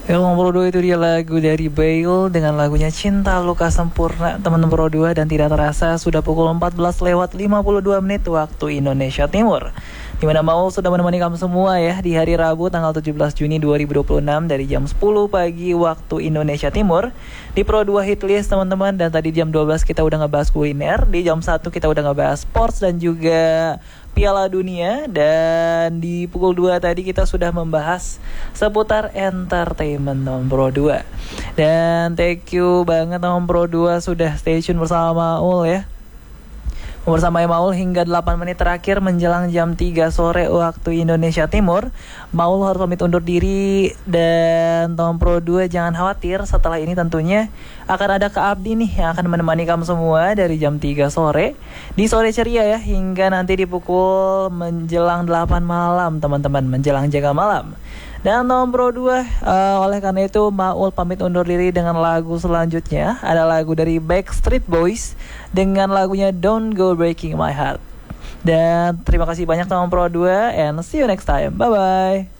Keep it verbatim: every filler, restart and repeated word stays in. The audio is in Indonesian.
Ya nomor dua itu dia lagu dari Bale dengan lagunya Cinta Luka Sempurna teman-teman Pro dua. Dan tidak terasa sudah pukul empat belas lewat lima puluh dua menit waktu Indonesia Timur, dimana Maul sudah menemani kamu semua ya di hari Rabu tanggal tujuh belas Juni dua ribu dua puluh enam dari jam sepuluh pagi waktu Indonesia Timur di Pro dua Hitlist teman-teman. Dan tadi jam dua belas kita udah ngebahas kuliner, di jam satu kita udah ngebahas sports dan juga Piala Dunia, dan di pukul dua tadi kita sudah membahas seputar entertainment teman Pro dua. Dan thank you banget teman Pro dua sudah stay tune bersama Maul ya. Bersama Maul hingga delapan menit terakhir menjelang jam tiga sore waktu Indonesia Timur. Maul harus pamit undur diri, dan teman Pro dua jangan khawatir, setelah ini tentunya akan ada Kak Abdi nih yang akan menemani kamu semua dari jam tiga sore di Sore Ceria ya, hingga nanti di pukul menjelang delapan malam teman-teman, menjelang jaga malam. Dan teman Pro dua, uh, oleh karena itu Maul pamit undur diri dengan lagu selanjutnya. Ada lagu dari Backstreet Boys dengan lagunya Don't Go Breaking My Heart. Dan terima kasih banyak teman Pro dua, and see you next time. Bye bye.